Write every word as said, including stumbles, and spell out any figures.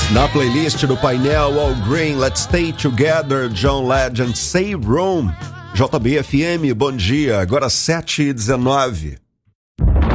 Na playlist do painel All Green, Let's Stay Together, John Legend, Save Room. J B F M, bom dia, agora sete e dezenove.